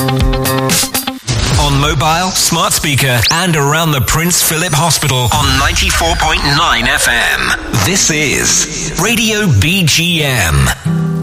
On mobile, smart speaker, and around the Prince Philip Hospital on 94.9 FM. This is Radio BGM.